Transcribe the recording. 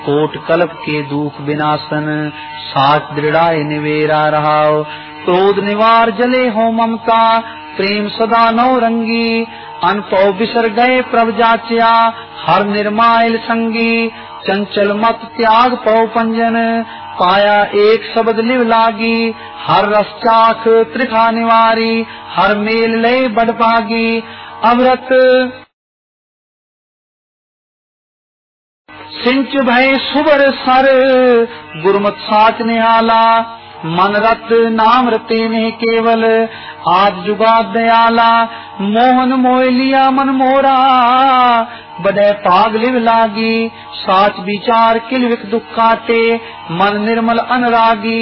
Coat कल्प के दुख विनाशन, साच दृढ़ाए निवेरा रहाओ। क्रोध निवार जले हो ममता, प्रेम सदा नौ रंगी। अनपौ बिसर गए प्रभ जाच्या, हर निर्माइल संगी। चंचल मत त्याग पौ पंजन, पाया एक शब्द लिव लागी। हर रस चाख त्रिखा निवारी, हर मेल लय बड़ पागी। अमृत सिंच भय सुबर सर, गुरमत साच निहाला। मन रत नाम रते में केवल, आज जुगाद दयाला। मोहन मोह लिया मन मोरा, बड़े पाग लिव लागी। साच विचार किल विख दुख काटे, मन निर्मल अनुरागी।